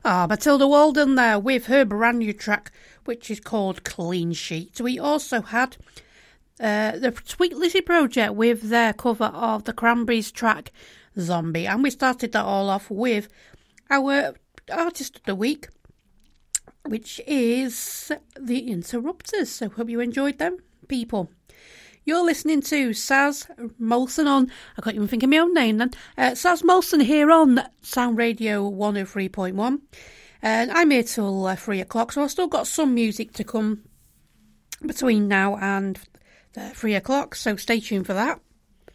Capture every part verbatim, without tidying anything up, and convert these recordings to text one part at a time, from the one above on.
Ah, Matilda Walden there with her brand new track, which is called Clean Sheet. We also had uh, the Sweet Lizzie Project with their cover of the Cranberries track Zombie. And we started that all off with our artist of the week, which is The Interrupters. So hope you enjoyed them, people. You're listening to Saz Molson on, I can't even think of my own name then, uh, Saz Molson here on Sound Radio one oh three point one. And I'm here till uh, three o'clock, so I've still got some music to come between now and uh, three o'clock, so stay tuned for that.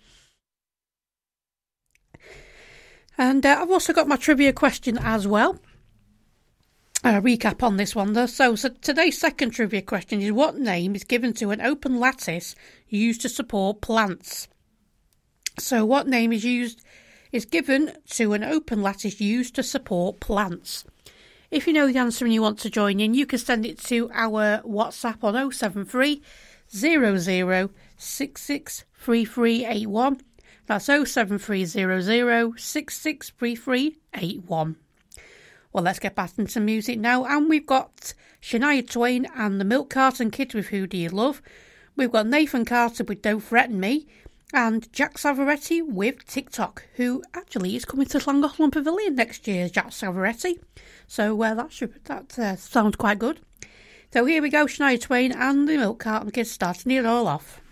And uh, I've also got my trivia question as well. A recap on this one though. So, so today's second trivia question is, what name is given to an open lattice used to support plants? So what name is used is given to an open lattice used to support plants? If you know the answer and you want to join in, you can send it to our WhatsApp on oh seven three, zero zero, six six three three eight one. That's oh seven three, zero zero, six six three three eight one. Well, let's get back into music now, and we've got Shania Twain and the Milk Carton Kids with Who Do You Love? We've got Nathan Carter with Don't Threaten Me, and Jack Savaretti with TikTok, who actually is coming to Llangollen Pavilion next year, Jack Savaretti. So uh, that should that uh, sounds quite good. So here we go, Shania Twain and the Milk Carton Kids starting it all off.